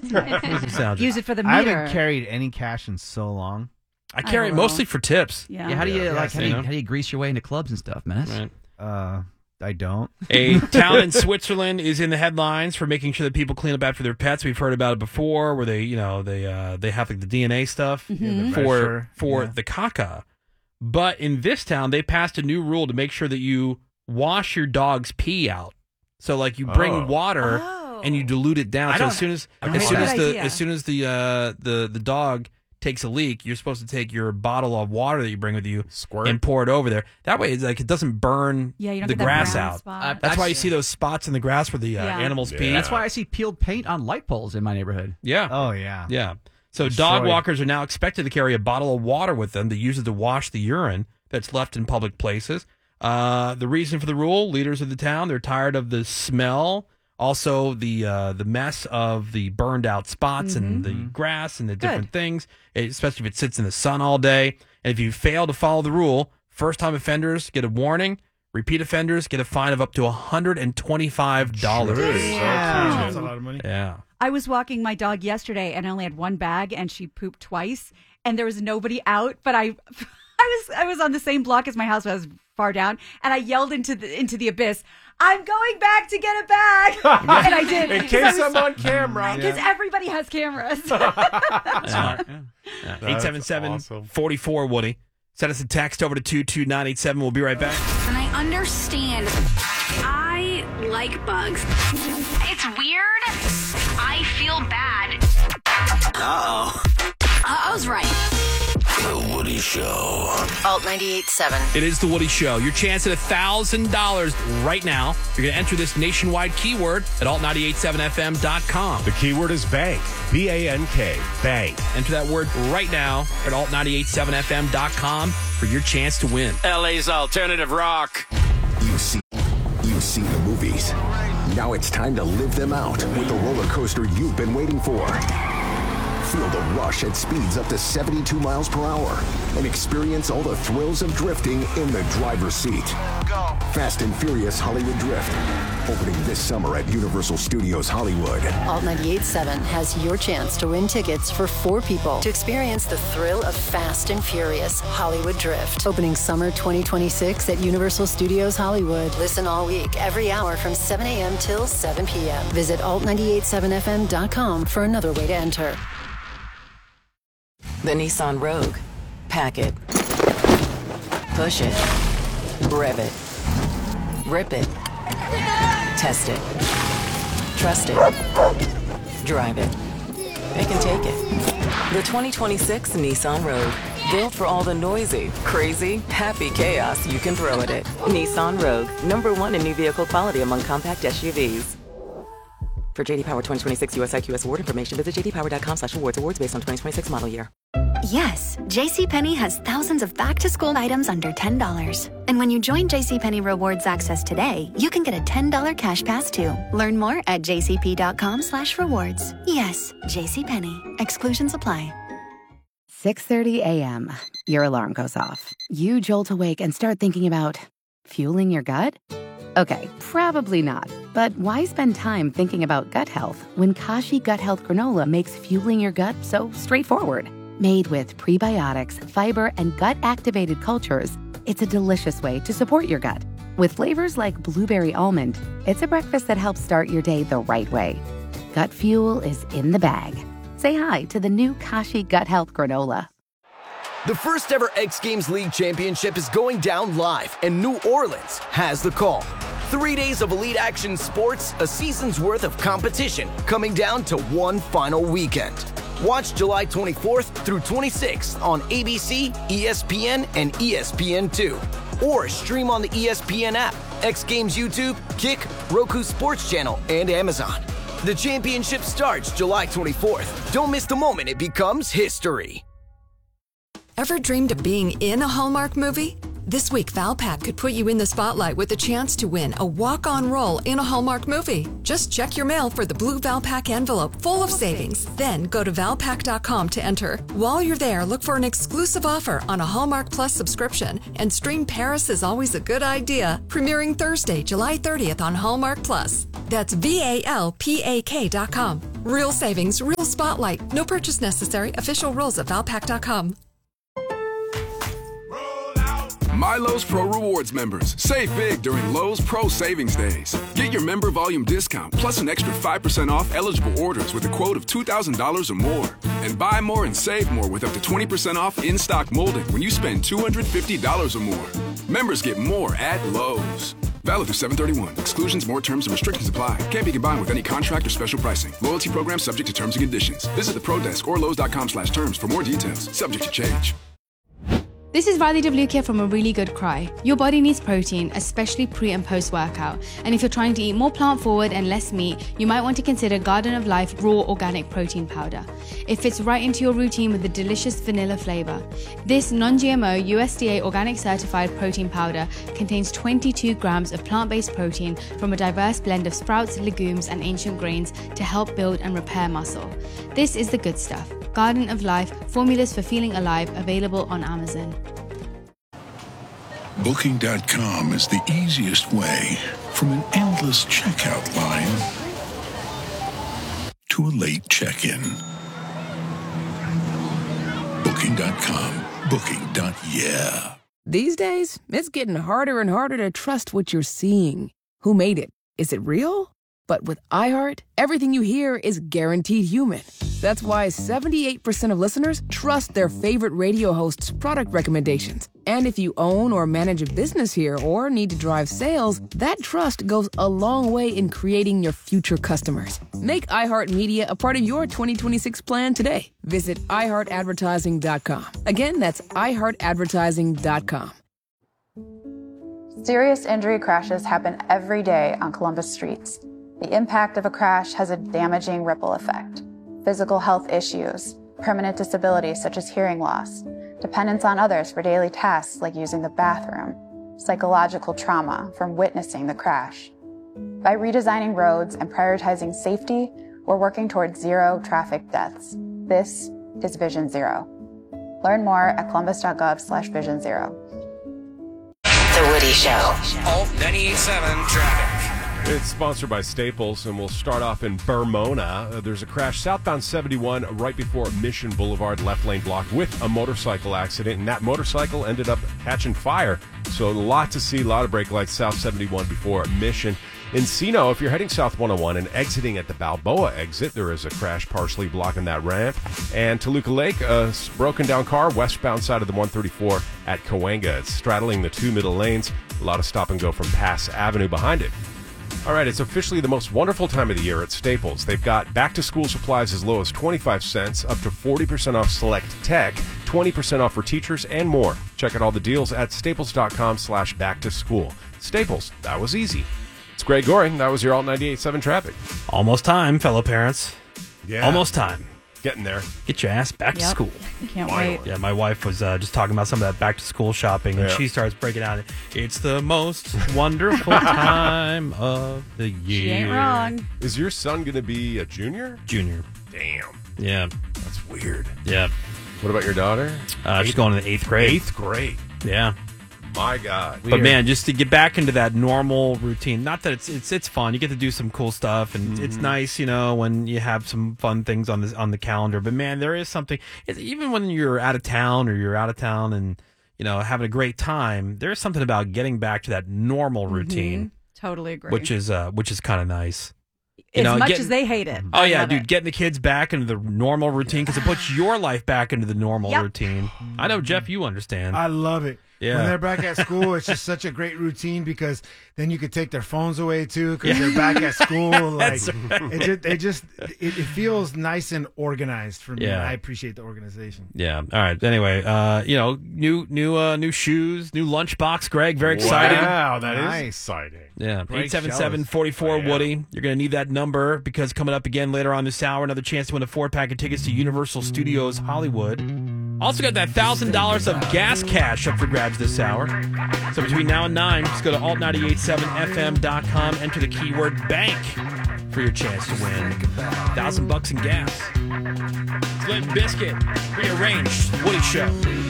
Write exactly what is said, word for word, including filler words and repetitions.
Use it for the meter. I haven't carried any cash in so long. I carry it mostly for tips. Yeah. Yeah, how do you Yeah, like? How do you, you know? how do you grease your way into clubs and stuff, man? Right. Uh, I don't. A town in Switzerland is in the headlines for making sure that people clean up after their pets. We've heard about it before, where they, you know, they uh, they have like the D N A stuff Yeah, the for measure, for yeah. the caca. But in this town, they passed a new rule to make sure that you wash your dog's pee out. So, like, you bring Oh. water Oh. and you dilute it down. I So don't- as soon as I don't as hate soon that. as Good the idea. as soon as the uh, the the dog takes a leak, you're supposed to take your bottle of water that you bring with you Squirt. and pour it over there. That way, it's like it doesn't burn Yeah, you don't the get that grass brown out. spot. Uh, That's why you I've- see those spots in the grass where the uh, Yeah. animals pee. Yeah. That's why I see peeled paint on light poles in my neighborhood. Yeah. Oh, yeah. Yeah. So Destroy. dog walkers are now expected to carry a bottle of water with them to use it to wash the urine that's left in public places. Uh, the reason for the rule, leaders of the town, they're tired of the smell, also the uh, the mess of the burned out spots and the grass and the different things, especially if it sits in the sun all day. And if you fail to follow the rule, first-time offenders get a warning. Repeat offenders get a fine of up to one hundred twenty-five dollars. Yeah. That's a lot of money. Yeah. I was walking my dog yesterday and I only had one bag and she pooped twice and there was nobody out, but I I was I was on the same block as my house, but I was far down, and I yelled into the into the abyss, "I'm going back to get a bag." And I did. In case I'm on camera. Because everybody has cameras. Smart. eight seven seven, awesome. four four, Woody. Send us a text over to two two nine eight seven. We'll be right back. And I understand. I like bugs. It's weird. I feel bad. Uh-oh. I was right. The Woody Show. Alt ninety-eight point seven. It is The Woody Show. Your chance at one thousand dollars right now. You're going to enter this nationwide keyword at alt nine eight seven f m dot com. The keyword is bank. B A N K. Bank. Enter that word right now at alt nine eight seven f m dot com for your chance to win. L A's alternative rock. You see, you see the movies. Now it's time to live them out with the roller coaster you've been waiting for. Feel the rush at speeds up to seventy-two miles per hour and experience all the thrills of drifting in the driver's seat. Fast and Furious Hollywood Drift, opening this summer at Universal Studios Hollywood. Alt ninety-eight point seven has your chance to win tickets for four people to experience the thrill of Fast and Furious Hollywood Drift. Opening summer twenty twenty-six at Universal Studios Hollywood. Listen all week, every hour from seven a.m. till seven p.m. Visit alt nine eight seven f m dot com for another way to enter. The Nissan Rogue. Pack it. Push it. Rev it. Rip it. Test it. Trust it. Drive it. Pick and take it. The twenty twenty-six Nissan Rogue. Built for all the noisy, crazy, happy chaos you can throw at it. Nissan Rogue. Number one in new vehicle quality among compact S U Vs. For J D Power twenty twenty-six U S I Q S award information, visit j d power dot com slash awards. Awards based on twenty twenty-six model year. Yes, JCPenney has thousands of back-to-school items under ten dollars. And when you join JCPenney Rewards Access today, you can get a ten dollars cash pass too. Learn more at j c p dot com slash rewards. Yes, JCPenney. Exclusions apply. six thirty a.m. Your alarm goes off. You jolt awake and start thinking about fueling your gut? Okay, probably not. But why spend time thinking about gut health when Kashi Gut Health Granola makes fueling your gut so straightforward? Made with prebiotics, fiber, and gut-activated cultures, it's a delicious way to support your gut. With flavors like blueberry almond, it's a breakfast that helps start your day the right way. Gut fuel is in the bag. Say hi to the new Kashi Gut Health Granola. The first ever X Games League Championship is going down live, and New Orleans has the call. Three days of elite action sports, a season's worth of competition, coming down to one final weekend. Watch July twenty-fourth through twenty-sixth on A B C, E S P N, and E S P N two. Or stream on the E S P N app, X Games YouTube, Kick, Roku Sports Channel, and Amazon. The championship starts July twenty-fourth. Don't miss the moment it becomes history. Ever dreamed of being in a Hallmark movie? This week, Valpak could put you in the spotlight with the chance to win a walk-on role in a Hallmark movie. Just check your mail for the blue Valpak envelope full of savings. Then go to valpak dot com to enter. While you're there, look for an exclusive offer on a Hallmark Plus subscription and stream Paris is Always a Good Idea, premiering Thursday, July thirtieth on Hallmark Plus. That's V A L P A K dot com. Real savings, real spotlight. No purchase necessary. Official rules at valpak dot com. My Lowe's Pro Rewards members, save big during Lowe's Pro Savings Days. Get your member volume discount plus an extra five percent off eligible orders with a quote of two thousand dollars or more. And buy more and save more with up to twenty percent off in-stock molding when you spend two hundred fifty dollars or more. Members get more at Lowe's. Valid through seven thirty-one. Exclusions, more terms, and restrictions apply. Can't be combined with any contract or special pricing. Loyalty program subject to terms and conditions. Visit the Pro Desk or Lowe's dot com slash terms for more details. Subject to change. This is Riley Devlukia from A Really Good Cry. Your body needs protein, especially pre and post workout. And if you're trying to eat more plant forward and less meat, you might want to consider Garden of Life Raw Organic Protein Powder. It fits right into your routine with a delicious vanilla flavor. This non-G M O U S D A organic certified protein powder contains twenty-two grams of plant-based protein from a diverse blend of sprouts, legumes, and ancient grains to help build and repair muscle. This is the good stuff. Garden of Life, formulas for feeling alive, available on Amazon. Booking dot com is the easiest way from an endless checkout line to a late check-in. Booking dot com. Booking. Yeah. These days, it's getting harder and harder to trust what you're seeing. Who made it? Is it real? But with iHeart, everything you hear is guaranteed human. That's why seventy-eight percent of listeners trust their favorite radio hosts' product recommendations. And if you own or manage a business here or need to drive sales, that trust goes a long way in creating your future customers. Make iHeartMedia a part of your twenty twenty-six plan today. Visit i heart advertising dot com. Again, that's i heart advertising dot com. Serious injury crashes happen every day on Columbus streets. The impact of a crash has a damaging ripple effect. Physical health issues, permanent disabilities such as hearing loss, dependence on others for daily tasks like using the bathroom, psychological trauma from witnessing the crash. By redesigning roads and prioritizing safety, we're working towards zero traffic deaths. This is Vision Zero. Learn more at columbus.gov slash vision zero. The Woody Show. Alt ninety-eight point seven traffic. It's sponsored by Staples, and we'll start off in Bermona. Uh, there's a crash southbound seventy-one right before Mission Boulevard, left lane blocked with a motorcycle accident, and that motorcycle ended up catching fire. So a lot to see, a lot of brake lights south seventy-one before Mission. Encino, if you're heading south one oh one and exiting at the Balboa exit, there is a crash partially blocking that ramp. And Toluca Lake, a broken down car westbound side of the one thirty-four at Cahuenga. It's straddling the two middle lanes. A lot of stop and go from Pass Avenue behind it. All right, it's officially the most wonderful time of the year at Staples. They've got back-to-school supplies as low as twenty-five cents, up to forty percent off select tech, twenty percent off for teachers, and more. Check out all the deals at staples.com slash back-to-school. Staples, that was easy. It's Greg Goring. That was your Alt ninety-eight point seven traffic. Almost time, fellow parents. Yeah. Almost time. Getting there. Get your ass back to Yep. school. Can't wait. Yeah, my wife was uh, just talking about some of that back to school shopping, and Yeah. she starts breaking out. It's the most wonderful time of the year. She ain't wrong. Is your son going to be a junior? Junior. Damn. Yeah. That's weird. Yeah. What about your daughter? Uh, she's going to the eighth grade. Eighth grade. Yeah. My God. But man, just to get back into that normal routine. Not that it's it's it's fun. You get to do some cool stuff, and Mm-hmm. it's nice, you know, when you have some fun things on the on the calendar. But man, there is something. It's, even when you're out of town or you're out of town and you know having a great time, there's something about getting back to that normal routine, Totally agree. which is uh which is kind of nice. You as know, much getting- as they hate it. Oh I yeah, love dude, it. getting the kids back into the normal routine because it puts your life back into the normal Yep. routine. I know, Jeff, you understand. I love it. Yeah. When they're back at school, it's just such a great routine because then you could take their phones away too because Yeah. they're back at school. Like That's right. it just, it just it, it feels nice and organized for me. Yeah. I appreciate the organization. Yeah. All right. Anyway, uh, you know, new new uh new shoes, new lunchbox, Greg, very excited. Wow, that is Nice. exciting. Yeah. Greg eight seven seven, jealous. four four, Oh, yeah. Woody. You're going to need that number because coming up again later on this hour, another chance to win a four pack of tickets to Universal Studios Hollywood. Also got that one thousand dollars of gas cash up for grabs this hour. So between now and nine, just go to alt nine eight seven f m dot com, enter the keyword bank for your chance to win one thousand bucks in gas. Limp Bizkit, rearranged, Woody Show.